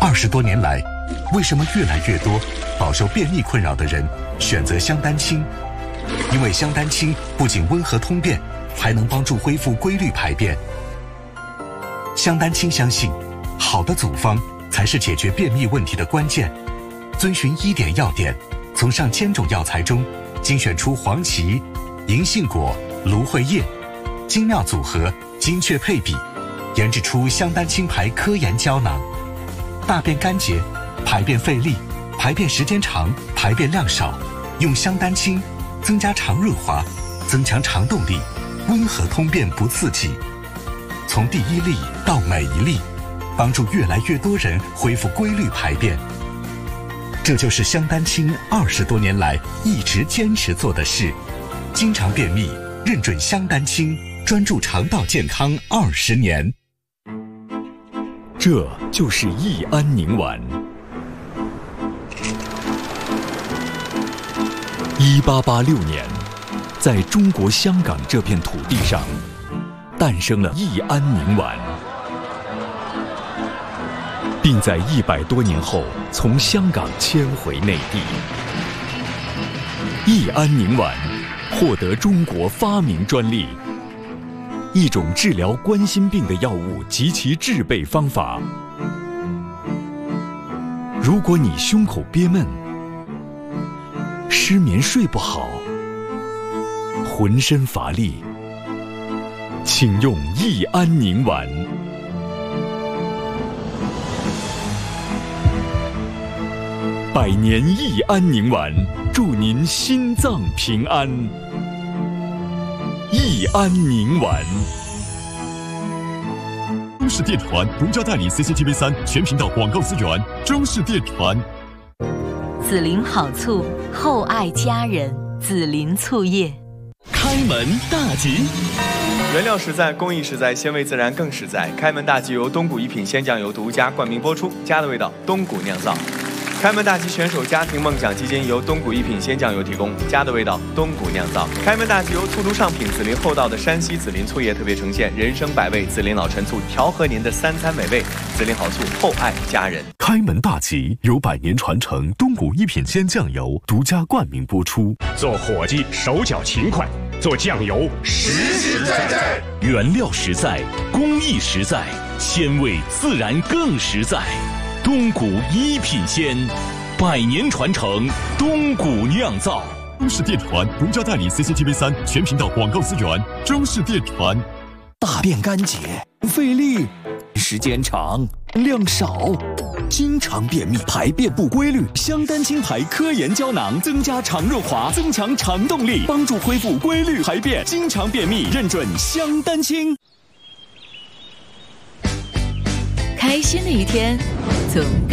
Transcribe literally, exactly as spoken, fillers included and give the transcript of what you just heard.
二十多年来，为什么越来越多饱受便秘困扰的人选择香丹清？因为香丹清不仅温和通便，还能帮助恢复规律排便。香丹清相信，好的组方才是解决便秘问题的关键。遵循医典要点，从上千种药材中精选出黄芪、银杏果、芦荟叶，精妙组合，精确配比，研制出香丹清牌科研胶囊。大便干结、排便费力、排便时间长、排便量少，用香丹清增加肠润滑，增强肠动力，温和通便不刺激。从第一粒到每一粒，帮助越来越多人恢复规律排便。这就是香丹清二十多年来一直坚持做的事。经常便秘，认准香丹清，专注肠道健康二十年。 这就是益安宁丸。一八八六年，在中国香港这片土地上，诞生了益安宁丸，并在一百多年后从香港迁回内地。益安宁丸获得中国发明专利，一种治疗冠心病的药物及其制备方法。如果你胸口憋闷、失眠睡不好、浑身乏力，请用益安宁丸。百年益安宁丸，祝您心脏平安。益安宁丸。 中式电传独家代理 C C T V 三全频道广告资源。中式电传。 紫林好醋，厚爱家人。紫林醋液。 开门大吉。 原料实在，工艺实在，鲜味自然更实在。开门大吉由东谷一品鲜酱油独家冠名播出，家的味道，东谷酿造。开门大吉选手家庭梦想基金由东谷一品鲜酱油提供，家的味道，东谷酿造。开门大吉由醋中上品紫林厚道的山西紫林醋业特别呈现，人生百味紫林老陈醋，调和您的三餐美味。紫林好醋，厚爱家人。 开门大吉由百年传承东谷一品鲜酱油独家冠名播出。 做伙计手脚勤快，做酱油实实在在， 原料实在，工艺实在，鲜味自然更实在。东谷一品鲜，百年传承，东谷酿造。 中式电传独家代理 C C T V 三全频道广告资源。中式电传。 大便干结、费力、时间长、量少，经常便秘、排便不规律，香丹清牌科研胶囊增加肠润滑，增强肠动力，帮助恢复规律排便。经常便秘，认准香丹清。 开心的一天总该